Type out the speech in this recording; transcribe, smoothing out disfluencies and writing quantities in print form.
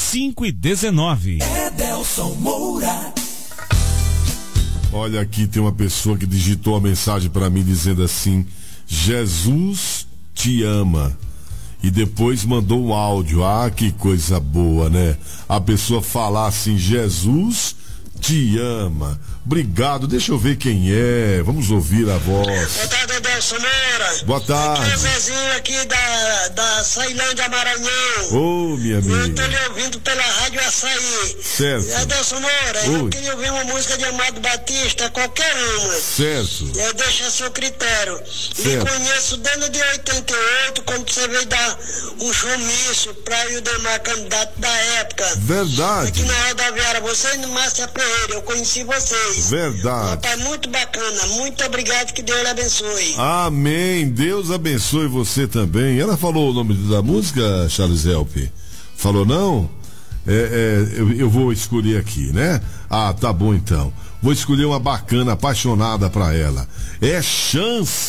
5:19. Edelson Moura. Olha, aqui tem uma pessoa que digitou a mensagem para mim dizendo assim: Jesus te ama. E depois mandou um áudio. Ah, que coisa boa, né? A pessoa falar assim: Jesus te ama. Obrigado, deixa eu ver quem é. Vamos ouvir a voz. Boa tarde, Edelson Moura. Boa tarde. Aqui é o Zezinho aqui da Ceilândia, Maranhão. Ô, minha amiga. Eu tô lhe ouvindo pela Rádio Açaí. Certo. Edelson Moura, eu queria ouvir uma música de Amado Batista, qualquer uma. Certo. Eu deixo a seu critério. Lhe conheço desde de 88, quando você veio dar um showmício pra Ildemar, candidato da época. Verdade. Aqui na rodoviária, você e no Márcia Ferreira, eu conheci vocês. Verdade. Rapaz, muito bacana, muito obrigado, que Deus lhe abençoe. Amém, Deus abençoe você também. Ela falou o nome da música, Charles Helpe? Falou não? Eu vou escolher aqui, né? Ah, tá bom então. Vou escolher uma bacana, apaixonada pra ela. É Chance.